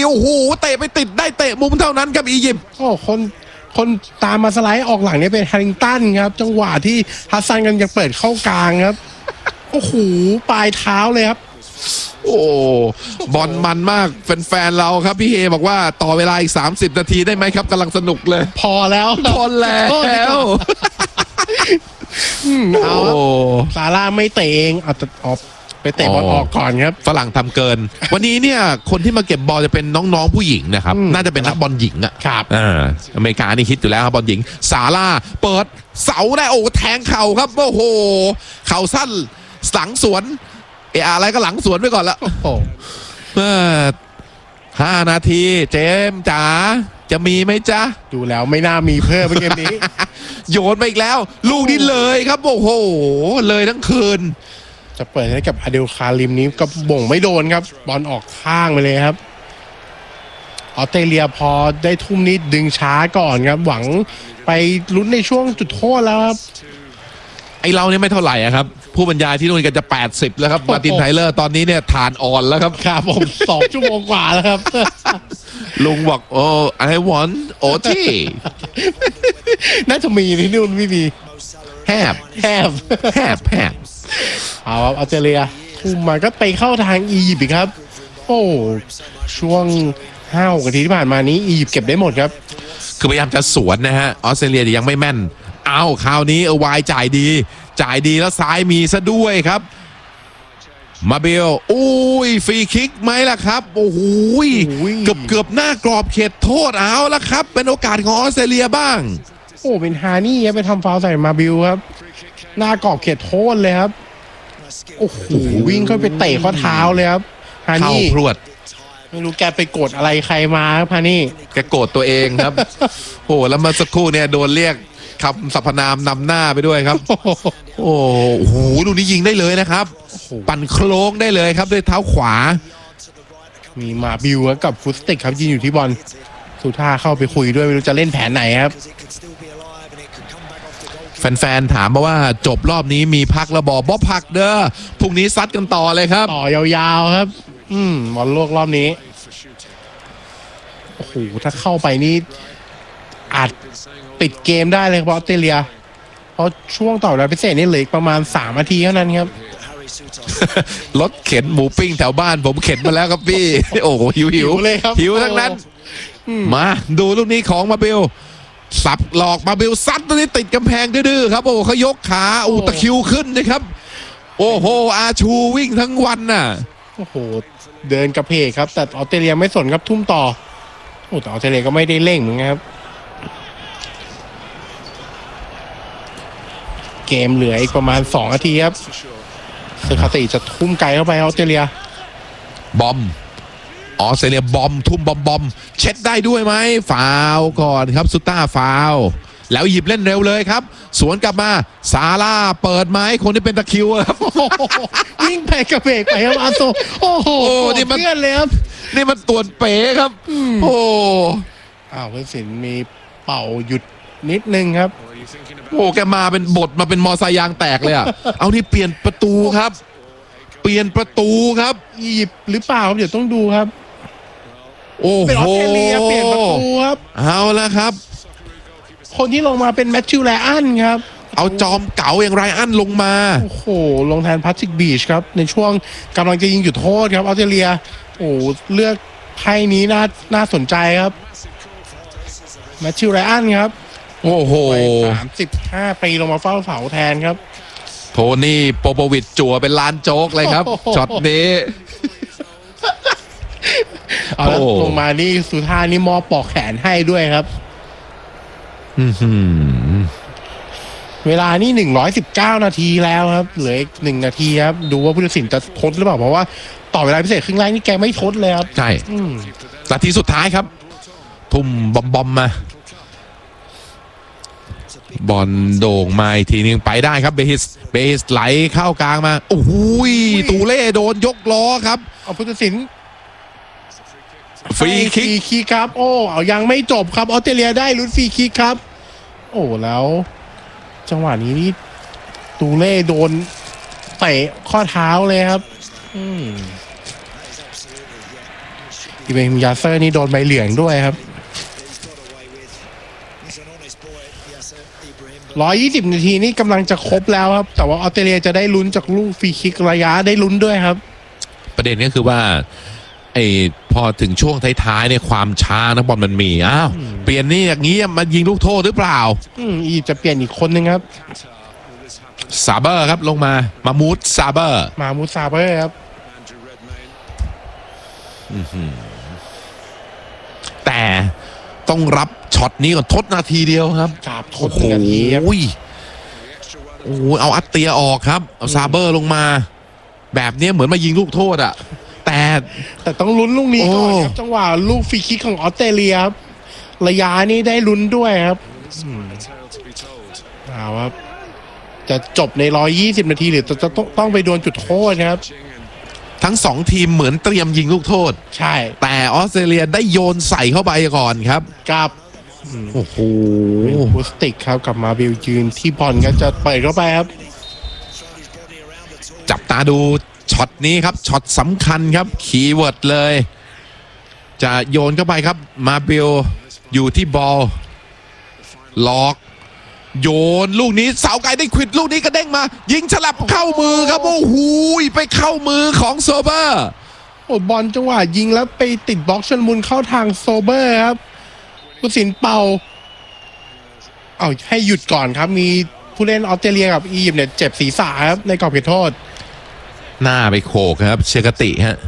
โอ้โหเตะไปติดได้เตะมุมเท่านั้นครับอียิปต์โอ้คนตามมาสไลด์ออกหลังเนี่ยเป็นแฮร์ริงตันครับจังหวะที่ฮัสซันกันยังเปิดเข้ากลางครับโอ้โหปลายเท้าเลยครับโอ้บอลมันมากแฟนๆเราครับพี่เฮบอกว่าต่อเวลาอีก30 นาทีได้ไหมครับกำลังสนุกเลยพอแล้วแล้วเอาซาร่าไม่เตะเองเอาไปเตะบอลออกก่อนครับฝรั่งทำเกินวันนี้เนี่ยคนที่มาเก็บบอลจะเป็นน้องๆผู้หญิงนะครับน่าจะเป็นนักบอลหญิงอ่ะครับอเมริกานี่ฮิตอยู่แล้วครับบอลหญิงซาร่าเปิดเสาได้โอ้แทงเข่าครับโอ้โหเข่าสั้นหลังสวนอะไรก็หลังสวนไปก่อนละ5 นาทีเจมจ๋าจะมีไหมจ๊ะดูแล้วไม่น่ามีเพิ่มเกมนี้โยนไปอีกแล้วลูกนี้เลยครับโอ้โหเลยทั้งคืนจะเปิดให้กับอเดลคาริมนี้ก็บ่งไม่โดนครับบอลออกข้างไปเลยครับออสเตรเลียพอได้ทุ่มนี้ดึงช้าก่อนครับหวังไปลุ้นในช่วงจุดโทษแล้วครับไอเราเนี่ยไม่เท่าไหร่ครับผู้บรรยายที่นู่นกันจะ80แล้วครับมาตินไทเลอร์ตอนนี้เนี่ยฐานอ่อนแล้วครับครับผม2 ชั่วโมงกว่าแล้วครับลุงบอกโอ้ I want OT น่าจะมีที่นู่นไม่มีแฮบเอาออสเตรเลียทุ่มมาก็ไปเข้าทางอียิปต์ครับโอ้ช่วง5 นาทีที่ผ่านมานี้อียิปต์เก็บได้หมดครับคือพยายามจะสวนนะฮะออสเตรเลียยังไม่แม่นเอาคราวนี้วายจ่ายดีแล้วซ้ายมีซะด้วยครับมาเบลอุ้ยฟรีคิกไหมล่ะครับโอ้โหเกือบหน้ากรอบเขตโทษเอาละครับเป็นโอกาสของออสเตรเลียบ้างโอ้เป็นฮานี่ไปทำฟาวล์ใส่มาเบลครับหน้ากรอบเขตโทษเลยครับโอ้โหวิ่งเข้าไปเตะข้อเท้าเลยครับฮานี่พรวดไม่รู้แกไปโกรธอะไรใครมาครับฮานี่แกโกรธตัวเองครับโอ้แล้วเมื่อสักครู่เนี่ยโดนเรียกคำสรรพนามนำหน้าไปด้วยครับโอ้โหลูกนี้ยิงได้เลยนะครับปั่นโคลงได้เลยครับด้วยเท้าขวามีมาบิวกับฟุตสติกครับยืนอยู่ที่บอลสุท่าเข้าไปคุยด้วยไม่รู้จะเล่นแผนไหนครับแฟนๆถามมาว่าจบรอบนี้มีพักระบอบพักเด้อพรุ่งนี้ซัดกันต่อเลยครับต่อยาวๆครับบอลโลกรอบนี้โอ้โหถ้าเข้าไปนี่อาจปิดเกมได้เลยครับออสเตรเลียเพราะช่วงต่อเวลาพิเศษนี่เหลือประมาณ3 นาทีเท่านั้นครับรถเข็นหมูปิ้งแถวบ้านผมเข็นมาแล้วครับพี่โอ้โหหิวเลยครับหิวทั้งนั้นมาดูลูกนี้ของมาเบลสับหลอกมาเบลซัดตัวนี้ติดกำแพงดื้อๆครับโอ้เขายกขาตะคิวขึ้นนะครับโอ้โหอาชูวิ่งทั้งวันน่ะโอ้โหเดินกระเพกครับแต่ออสเตรเลียไม่สนครับทุ่มต่อโอ้แต่ออสเตรเลียก็ไม่ได้เร่งเหมือนกันครับเกมเหลืออีกประมาณ2 นาทีครับเซอร์คาติจะทุ่มไกลเข้าไปออสเตรเลียบอมออสเตรเลียบอมทุ่มบอมเช็ดได้ด้วยไหมฟาวก่อนครับซุต้าฟาวแล้วหยิบเล่นเร็วเลยครับสวนกลับมาซาร่าเปิดไม้คนที่เป็นตะคิวครับวิ่งไปกระเพกไปครับอาโซโอ้โหนี่มันเพื่อนเลยครับนี่มันตัวเป๋ครับโอ้เพื่อนศิลป์มีเป่าหยุดนิดนึงครับโอ้แกมาเป็นบทมาเป็นมอไซค์ยางแตกเลยอ่ะเอาที่เปลี่ยนประตูครับเปลี่ยนประตูครับอียิปต์หรือเปล่าเดี๋ยวต้องดูครับโอ้โหเป็นออสเตรเลียเปลี่ยนประตูครับเอาละครับคนที่ลงมาเป็นแมทธิว ไรอันครับเอาจอมเก๋าอย่างไรอันลงมาโอ้โหลงแทนพาทริกบีชครับในช่วงกำลังจะยิงจุดโทษครับออสเตรเลียโอ้เลือกไพ่นี้น่าสนใจครับแมทธิว ไรอันครับโอ้โห 35 ปีลงมาเฝ้าเสาแทนครับโทนี่โปโปวิชจั่วเป็นล้านโจ๊กเลยครับช็อตนี้เอาแล้วลงมานี่สุธานี่มอปอกแขนให้ด้วยครับเวลานี่119 นาทีแล้วครับเหลืออีก1 นาทีครับดูว่าผู้ตัดสินจะทดหรือเปล่าเพราะว่าต่อเวลาพิเศษครึ่งแรกนี่แกไม่ทดเลยครับใช่นาทีสุดท้ายครับทุ่มบอมมาบอลโด่งมาอีกทีนึงไปได้ครับเบฮิสไหลเข้ากลางมาโอ้โหตูเล่โดนยกล้อครับเอาผู้ตัดสินฟรีคิกครับโอ้ยังไม่จบครับออสเตรเลียได้ลุ้นฟรีคิกครับโอ้แล้วจังหวะนี้นี่ตูเล่โดนเตะข้อเท้าเลยครับอิอิเบฮิมยาเซอร์นี่โดนใบเหลืองด้วยครับ120 นาทีนี่กำลังจะครบแล้วครับแต่ว่าออสเตรเลียจะได้ลุ้นจากลูกฟรีคิกระยะได้ลุ้นด้วยครับประเด็นก็คือว่าพอถึงช่วงท้ายๆเนี่ยความช้านะบอลมันมีเปลี่ยนนี่อย่างนี้มายิงลูกโทษหรือเปล่าอีจะเปลี่ยนอีกคนนึงครับซาเบอร์ครับลงมามูดซาเบอร์ครับแต่ต้องรับช็อตนี้ก่อนทดนาทีเดียวครับทดนาทีโอ้โหเอาอัตเตียออกครับเอาซาเบอร์ลงมาแบบนี้เหมือนมายิงลูกโทษอะแต่ต้องลุ้นลูกนี้ก่อนครับจังหวะลูกฟรีคิกของออสเตรเลียครับระยะนี้ได้ลุ้นด้วยครับว่าจะจบใน120 นาทีหรือจะต้องไปโดนจุดโทษครับทั้งสองทีมเหมือนเตรียมยิงลูกโทษใช่แต่ออสเตรเลียได้โยนใส่เข้าไปก่อนครับกับโอ้โหบูสติกครับกลับมาบิลยืนที่บอลก็จะเปิดเข้าไปครับจับตาดูช็อตนี้ครับช็อตสำคัญครับคีย์เวิร์ดเลยจะโยนเข้าไปครับมาบิลอยู่ที่บอลล็อกโยนลูกนี้เสาไกลได้ควิดลูกนี้กระเด้งมายิงฉลับเข้ามือครับโอ้โหไปเข้ามือของโซเบอร์บอลจังหวะยิงแล้วไปติดบล็อกชนมุนเข้าทางโซเบอร์ครับผู้ตัดสินเป่าให้หยุดก่อนครับมีผู้เล่นออสเตรเลียกับอียิปต์เนี่ยเจ็บศีรษะครับในกรอบเขตโทษหน้าไปโขกครับเชกติฮะ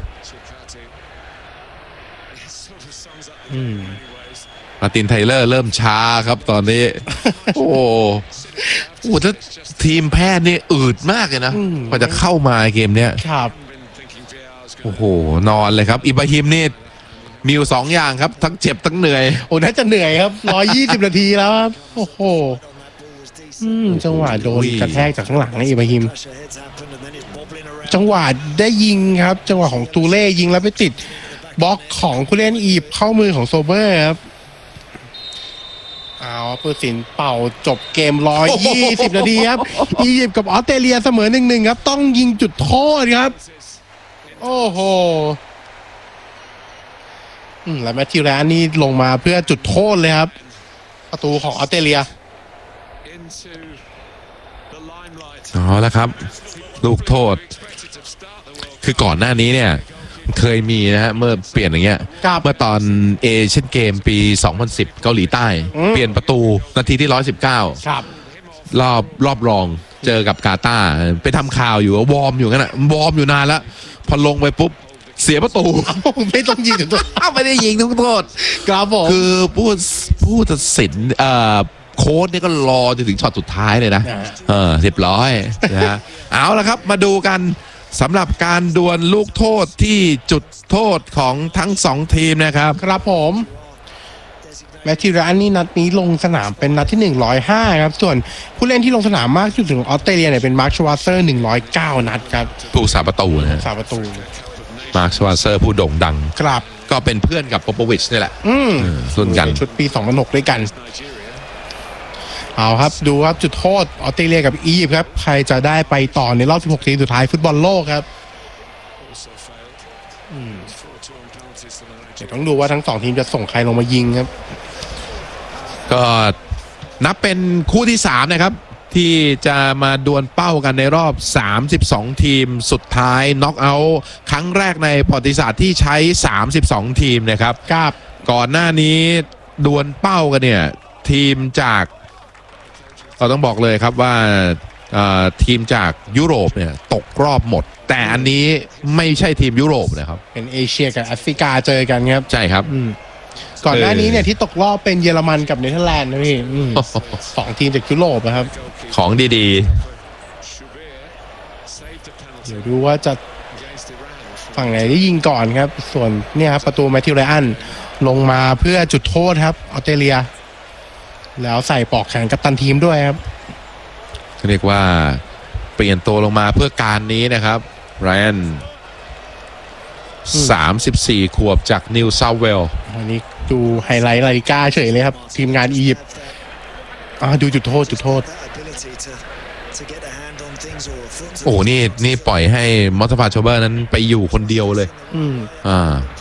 มาร์ตินไทเลอร์เริ่มช้าครับตอนนี้โอ้โหถ้าทีมแพทย์นี่อืดมากเลยนะกว่าจะเข้ามาเกมเนี้ยครับโอ้โหนอนเลยครับอิบราฮิมนี่มีอยู่2อย่างครับทั้งเจ็บทั้งเหนื่อยน่าจะเหนื่อยครับ120 นาทีแล้วครับโอ้โหจังหวะโดนกระแทกจากข้างหลังนะอิบราฮิมจังหวะได้ยิงครับจังหวะของตูเล่ยิงแล้วไปติดบล็อกของผู้เล่นอียิปต์เข้ามือของโซเบอร์ครับผู้ตัดสินเป่าจบเกม120 นาทีครับอียิปต์กับออสเตรเลียเสมอ 1-1 ครับต้องยิงจุดโทษครับโอ้โหแล้วแมทธิวแรนนี่ลงมาเพื่อจุดโทษเลยครับประตูของออสเตรเลียแล้วครับลูกโทษคือก่อนหน้านี้เนี่ยเคยมีนะฮะเมื่อเปลี่ยนอย่างเงี้ยเมื่อตอนเอเชียนเกมปี 2010 เกาหลีใต้เปลี่ยนประตูนาทีที่119 ครับรอบรองเจอกับกาตาร์ไปทำข่าวอยู่วอร์มอยู่งั้นนะวอร์มอยู่นานแล้วพอลงไปปุ๊บเสียประตูไม่ต้องยิงถึงตัวไม่ได้ยิงทุกโทษครับผมคือผู้ตัดสินโค้ชนี่ก็รอจนถึงช็อตสุดท้ายเลยนะเรียบร้อยนะเอาละครับมาดูกันสำหรับการดวลลูกโทษที่จุดโทษของทั้ง2ทีมนะครับครับผมแมทธิวแรนนี่นัดนี้ลงสนามเป็นนัดที่105ครับส่วนผู้เล่นที่ลงสนามมากที่สุดของออสเตรเลียเนี่ยเป็นมาร์คชวาเซอร์109นัดครับผู้สาประตูนะสาประตูมาร์คชวาเซอร์ผู้โด่งดังครับก็เป็นเพื่อนกับโปโปวิชนี่แหละรุ่นกันชุดปี2006ด้วยกันเอาครับดูครับจุดโทษออสเตรเลียกับอียิปต์ครับใครจะได้ไปต่อในรอบ16ทีมสุดท้ายฟุตบอลโลกครับเดี๋ยวต้องดูว่าทั้ง2ทีมจะส่งใครลงมายิงครับก็นับเป็นคู่ที่3นะครับที่จะมาดวลเป้ากันในรอบ32ทีมสุดท้ายน็อกเอาท์ครั้งแรกในประวัติศาสตร์ที่ใช้32ทีมนะครับก่อนหน้านี้ดวลเป้ากันเนี่ยทีมจากเราต้องบอกเลยครับว่าทีมจากยุโรปเนี่ยตกรอบหมดแต่อันนี้ไม่ใช่ทีมยุโรปนะครับเป็นเอเชียกับแอฟริกาเจอกันครับใช่ครับก่อนหน้านี้เนี่ยที่ตกรอบเป็นเยอรมันกับเนเธอร์แลนด์นะพี่2ทีมจากยุโรปนะครับของดีๆเดี๋ยวดูว่าจะฝั่งไหนได้ยิงก่อนครับส่วนเนี่ยครับประตูแมทธิวไรอันลงมาเพื่อจุดโทษครับออสเตรเลียแล้วใส่ปลอกแขนกัปตันทีมด้วยครับเรียกว่าเปลี่ยนตัวลงมาเพื่อการนี้นะครับไรอัน34 ขวบจากนิวเซาท์เวลส์อันนี้ดูไฮไลท์ลาลิก้าเฉยเลยครับทีมงานอียิปต์ดูจุดโทษโอ้นี่ปล่อยให้มอสตาฟาโชเบอร์นั้นไปอยู่คนเดียวเลย